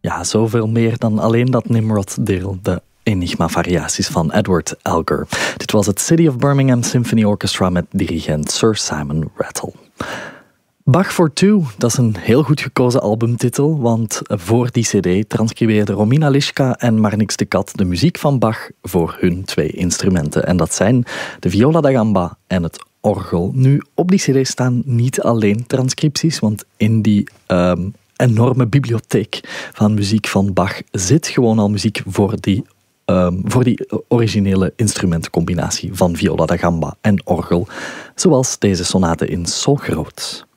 ja, zoveel meer dan alleen dat Nimrod-deel, de Enigma-variaties van Edward Elgar. Dit was het City of Birmingham Symphony Orchestra met dirigent Sir Simon Rattle. Bach for Two, dat is een heel goed gekozen albumtitel, want voor die cd transcribeerden Romina Lischka en Marnix de Cat de muziek van Bach voor hun 2 instrumenten. En dat zijn de viola da gamba en het orgel. Nu, op die cd staan niet alleen transcripties, want in die enorme bibliotheek van muziek van Bach zit gewoon al muziek voor die originele instrumentencombinatie van viola da gamba en orgel, zoals deze sonate in sol groot.